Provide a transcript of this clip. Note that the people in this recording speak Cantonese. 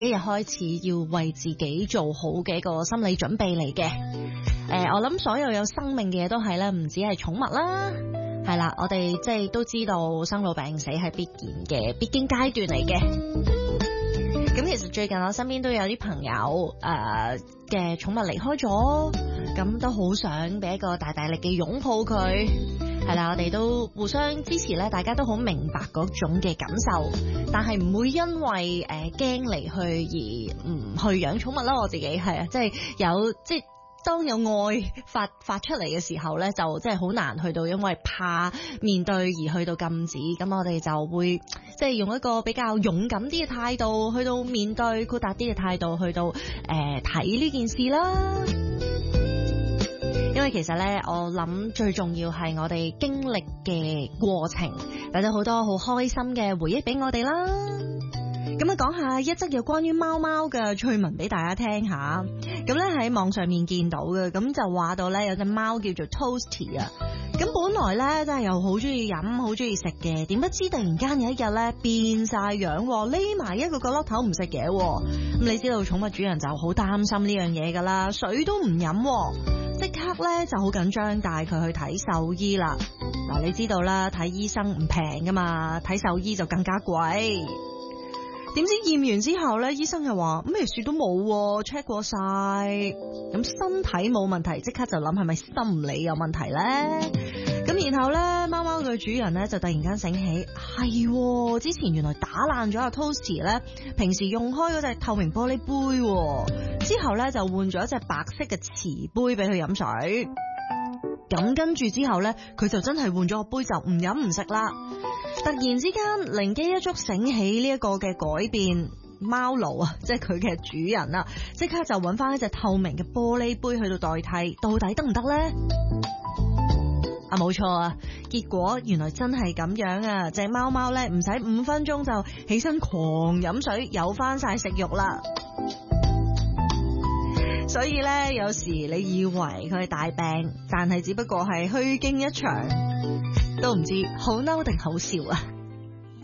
日開始要為自己做好嘅一個心理準備嚟嘅。我諗所有有生命嘅嘢都係咧，唔止係寵物啦，係啦，我哋即係都知道生老病死係必然嘅必經階段嚟嘅。咁其實最近我身邊都有啲朋友嘅寵物離開咗，咁都好想俾一個大大力嘅擁抱佢。係啦，我哋都互相支持咧，大家都好明白嗰種嘅感受，但係唔會因為驚離去而唔去養寵物啦。我自己係啊，即係有即係當有愛發出嚟嘅時候咧，就即係好難去到因為怕面對而去到禁止。咁我哋就會即係用一個比較勇敢啲嘅態度去到面對，豁達啲嘅態度去到睇呢件事啦。因為其實咧，我諗最重要係我哋經歷嘅過程，帶咗好多好開心嘅回憶俾我哋啦。咁啊，講下一則有關於貓貓嘅趣聞俾大家聽下。咁咧喺網上面見到嘅，咁就話到咧有隻貓叫做 Toasty 啊。咁本來咧真係又好中意飲，好中意食嘅，點不知突然間有一日咧變晒樣，匿埋一個角落頭唔食嘢。咁你知道寵物主人就好擔心呢樣嘢噶啦，水都唔飲，即刻咧就好緊張，帶佢去睇獸醫啦。嗱，你知道啦，睇醫生唔平噶嘛，睇獸醫就更加貴。點知驗完之後咧，醫生又話咩事都冇，check 過晒，咁身體冇問題，即刻就諗係咪心理有問題咧？咁然後咧，貓貓嘅主人咧就突然間醒起，係之前原來打爛咗阿 Toasty 咧，平時用開嗰隻透明玻璃杯，之後咧就換咗一隻白色嘅瓷杯俾佢飲水。咁跟住之後咧，佢就真係換咗個杯，就唔飲唔食啦。突然之間靈機一觸，醒起呢一個嘅改變，貓奴啊，即係佢嘅主人啊，即刻就揾翻一隻透明嘅玻璃杯去到代替，到底得唔得呢？冇錯啊，結果原來真係咁樣啊！隻貓貓咧唔使5分鐘就起身狂飲水，有翻晒食慾啦。所以咧，有時你以為佢係大病，但係只不過係虛驚一場，都唔知好嬲定好笑啊！